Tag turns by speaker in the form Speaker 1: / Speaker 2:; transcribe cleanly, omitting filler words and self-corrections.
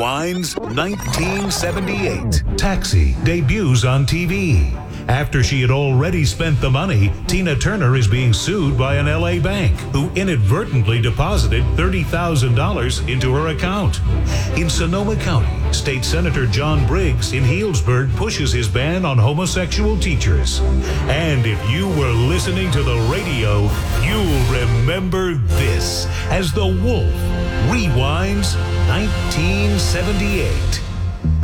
Speaker 1: Rewinds 1978.
Speaker 2: Taxi debuts on TV. After she had already spent the money, Tina Turner is being sued by an LA bank who inadvertently deposited $30,000 into her account. In Sonoma County, State Senator John Briggs in Healdsburg pushes his ban on homosexual teachers. And if you were listening to the radio, you'll remember this as The Wolf rewinds 1978.